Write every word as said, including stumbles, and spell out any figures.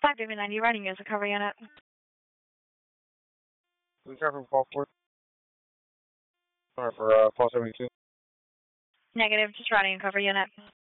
five W ninety riding as a cover unit. Is the from call four? Sorry for uh, call seventy-two. Negative, just riding a cover unit.